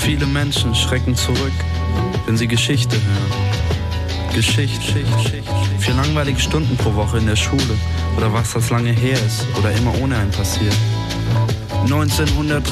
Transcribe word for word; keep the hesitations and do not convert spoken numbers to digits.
Viele Menschen schrecken zurück, wenn sie Geschichte hören. Geschichte, vier langweilige Stunden pro Woche in der Schule oder was das lange her ist oder immer ohne einen passiert. neunzehnhundert